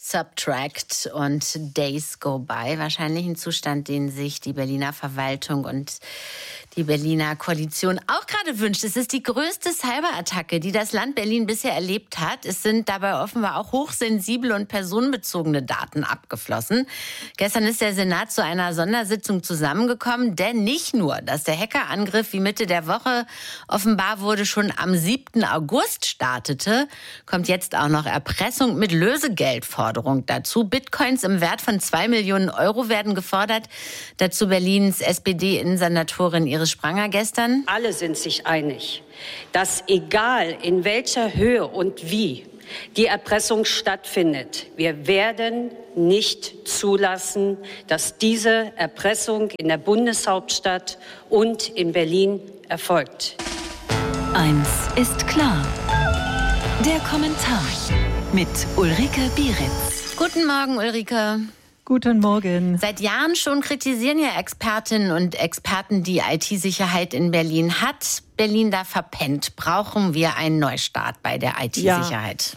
Subtract und Days Go By. Wahrscheinlich ein Zustand, den sich die Berliner Verwaltung und die Berliner Koalition auch gerade wünscht. Es ist die größte Cyberattacke, die das Land Berlin bisher erlebt hat. Es sind dabei offenbar auch hochsensible und personenbezogene Daten abgeflossen. Gestern ist der Senat zu einer Sondersitzung zusammengekommen, denn nicht nur, dass der Hackerangriff, wie Mitte der Woche offenbar wurde, schon am 7. August startete, kommt jetzt auch noch Erpressung mit Lösegeldforderung dazu. Bitcoins im Wert von 2 Millionen Euro werden gefordert. Dazu Berlins SPD-Innensenatorin Iris Spranger gestern. Alle sind sich einig, dass egal in welcher Höhe und wie die Erpressung stattfindet, wir werden nicht zulassen, dass diese Erpressung in der Bundeshauptstadt und in Berlin erfolgt. Eins ist klar. Der Kommentar mit Ulrike Bieritz. Guten Morgen, Ulrike. Guten Morgen. Seit Jahren schon kritisieren ja Expertinnen und Experten die IT-Sicherheit in Berlin. Hat Berlin da verpennt? Brauchen wir einen Neustart bei der IT-Sicherheit?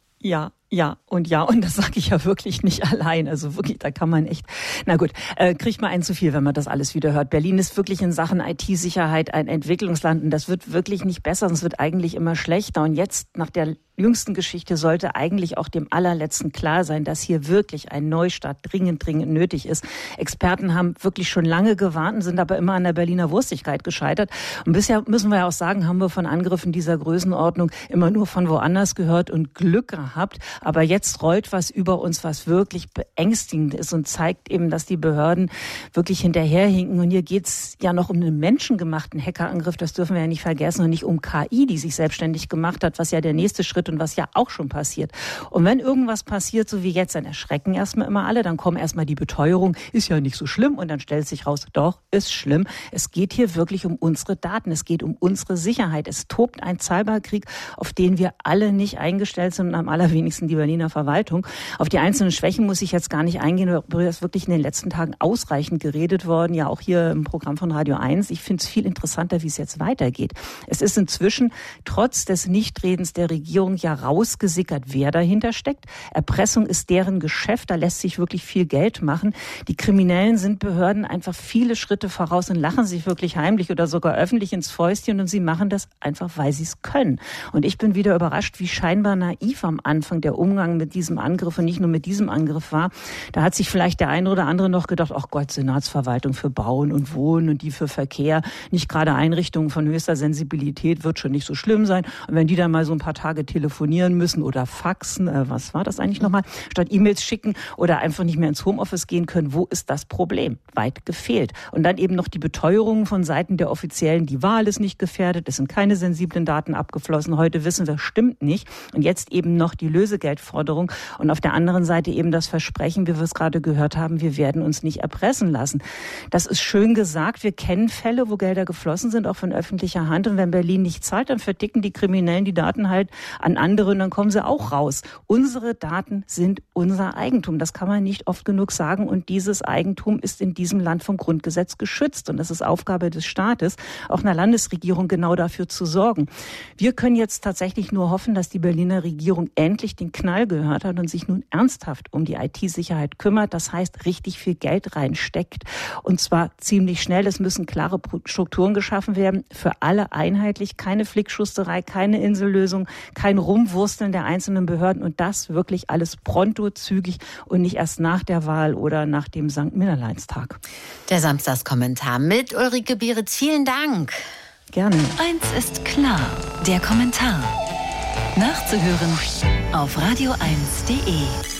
Ja. Und das sage ich ja wirklich nicht allein. Also wirklich, da kann man echt, na gut, kriegt man einen zu viel, wenn man das alles wieder hört. Berlin ist wirklich in Sachen IT-Sicherheit ein Entwicklungsland und das wird wirklich nicht besser, es wird eigentlich immer schlechter. Und jetzt, nach der jüngsten Geschichte, sollte eigentlich auch dem allerletzten klar sein, dass hier wirklich ein Neustart dringend nötig ist. Experten haben wirklich schon lange gewarnt und sind aber immer an der Berliner Wurstigkeit gescheitert. Und bisher, müssen wir ja auch sagen, haben wir von Angriffen dieser Größenordnung immer nur von woanders gehört und Glück gehabt. Aber jetzt rollt was über uns, was wirklich beängstigend ist und zeigt eben, dass die Behörden wirklich hinterherhinken. Und hier geht's ja noch um einen menschengemachten Hackerangriff, das dürfen wir ja nicht vergessen, und nicht um KI, die sich selbstständig gemacht hat, was ja der nächste Schritt und was ja auch schon passiert. Und wenn irgendwas passiert, so wie jetzt, dann erschrecken erstmal immer alle, dann kommen erstmal die Beteuerung, ist ja nicht so schlimm, und dann stellt sich raus, doch, ist schlimm. Es geht hier wirklich um unsere Daten, es geht um unsere Sicherheit. Es tobt ein Cyberkrieg, auf den wir alle nicht eingestellt sind und am allerwenigsten die Berliner Verwaltung. Auf die einzelnen Schwächen muss ich jetzt gar nicht eingehen, darüber ist wirklich in den letzten Tagen ausreichend geredet worden, ja auch hier im Programm von Radio 1. Ich finde es viel interessanter, wie es jetzt weitergeht. Es ist inzwischen trotz des Nichtredens der Regierung ja rausgesickert, wer dahinter steckt. Erpressung ist deren Geschäft, da lässt sich wirklich viel Geld machen. Die Kriminellen sind Behörden einfach viele Schritte voraus und lachen sich wirklich heimlich oder sogar öffentlich ins Fäustchen, und sie machen das einfach, weil sie es können. Und ich bin wieder überrascht, wie scheinbar naiv am Anfang der Umgang mit diesem Angriff und nicht nur mit diesem Angriff war. Da hat sich vielleicht der eine oder andere noch gedacht, ach Gott, Senatsverwaltung für Bauen und Wohnen und die für Verkehr, nicht gerade Einrichtungen von höchster Sensibilität, wird schon nicht so schlimm sein. Und wenn die dann mal so ein paar Tage telefonieren müssen oder faxen, was war das eigentlich nochmal, statt E-Mails schicken oder einfach nicht mehr ins Homeoffice gehen können, wo ist das Problem? Weit gefehlt. Und dann eben noch die Beteuerungen von Seiten der Offiziellen, die Wahl ist nicht gefährdet, es sind keine sensiblen Daten abgeflossen, heute wissen wir, stimmt nicht. Und jetzt eben noch die Lösegeldforderung und auf der anderen Seite eben das Versprechen, wie wir es gerade gehört haben, wir werden uns nicht erpressen lassen. Das ist schön gesagt, wir kennen Fälle, wo Gelder geflossen sind, auch von öffentlicher Hand, und wenn Berlin nicht zahlt, dann verticken die Kriminellen die Daten halt an andere und dann kommen sie auch raus. Unsere Daten sind unser Eigentum, das kann man nicht oft genug sagen, und dieses Eigentum ist in diesem Land vom Grundgesetz geschützt und das ist Aufgabe des Staates, auch einer Landesregierung genau dafür zu sorgen. Wir können jetzt tatsächlich nur hoffen, dass die Berliner Regierung endlich den Knall gehört hat und sich nun ernsthaft um die IT-Sicherheit kümmert. Das heißt, richtig viel Geld reinsteckt und zwar ziemlich schnell. Es müssen klare Strukturen geschaffen werden, für alle einheitlich, keine Flickschusterei, keine Insellösung, kein Rumwursteln der einzelnen Behörden und das wirklich alles pronto, zügig und nicht erst nach der Wahl oder nach dem St. Nimmerleinstag. Der Samstagskommentar mit Ulrike Bieritz. Vielen Dank. Gerne. Eins ist klar, der Kommentar. Nachzuhören auf radio1.de.